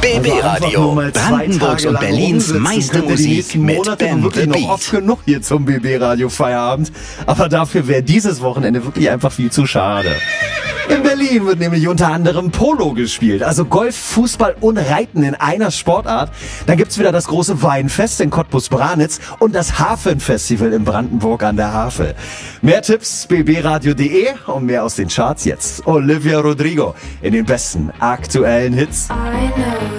BB Radio, Brandenburgs und Berlins meiste Musik mit Ben the noch oft Beat. genug hier zum BB Radio Feierabend. Aber dafür wäre dieses Wochenende wirklich einfach viel zu schade. In Berlin wird nämlich unter anderem Polo gespielt, also Golf, Fußball und Reiten in einer Sportart. Dann gibt's wieder das große Weinfest in Cottbus-Branitz und das Hafenfestival in Brandenburg an der Havel. Mehr Tipps bbradio.de und mehr aus den Charts jetzt. Olivia Rodrigo in den besten aktuellen Hits. I know